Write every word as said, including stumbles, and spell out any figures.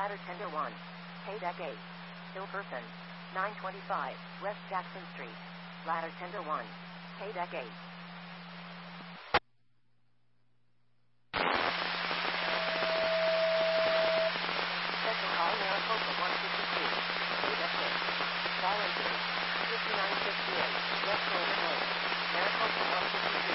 Ladder Tender one. K-Deck eight. Hill Person. nine twenty-five, West Jackson Street. Ladder Tender one. K-Deck eight. Special call Maricopa one fifty-two. K-Deck six. Volunteers. fifty-nine fifty-eight, West Golden Road. Maricopa one fifty-two.